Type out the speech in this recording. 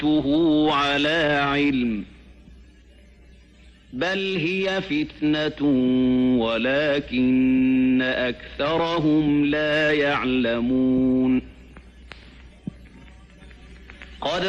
أوتيته على علم بل هي فتنة ولكن أكثرهم لا يعلمون. قد